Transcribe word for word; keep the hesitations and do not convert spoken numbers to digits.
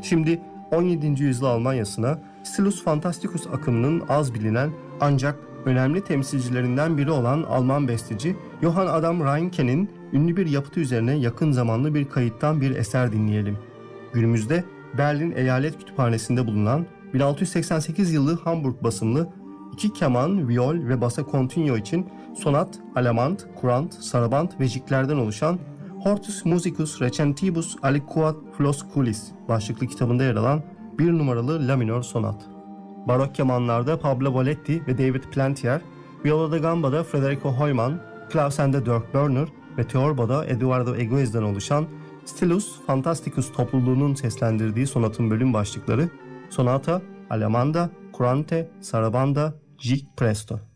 Şimdi on yedinci yüzyıl Almanya'sına Stilus Fantasticus akımının az bilinen ancak önemli temsilcilerinden biri olan Alman besteci Johann Adam Reinke'nin ünlü bir yapıtı üzerine yakın zamanlı bir kayıttan bir eser dinleyelim. Günümüzde Berlin Eyalet Kütüphanesi'nde bulunan bin altı yüz seksen sekiz yılı Hamburg basımlı iki keman, viol ve bassa continuo için sonat, alemant, kurant, saraband ve jiklerden oluşan Hortus Musicus Recentibus Aliquot Flosculis başlıklı kitabında yer alan bir numaralı la minör sonat. Barok kemanlarda Pablo Boletti ve David Plantier, viola da gamba'da Federico Heumann, klavsende Dirk Börner ve teorbada Eduardo Eguez'den oluşan Stilus Fantasticus topluluğunun seslendirdiği sonatın bölüm başlıkları Sonata, Alemanda, Kurante, Sarabanda, Jig Presto.